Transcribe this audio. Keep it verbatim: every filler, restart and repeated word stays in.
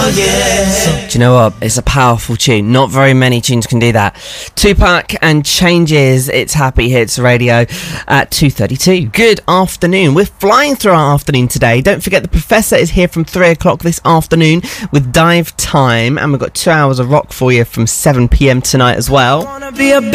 Oh yeah. Do you know what? It's a powerful tune. Not very many tunes can do that. Tupac and Changes. It's Happy Hits Radio at two thirty-two. Good afternoon. We're flying through our afternoon today. Don't forget the Professor is here from three o'clock this afternoon with Dive Time, and we've got two hours of rock for you from seven p.m. tonight as well.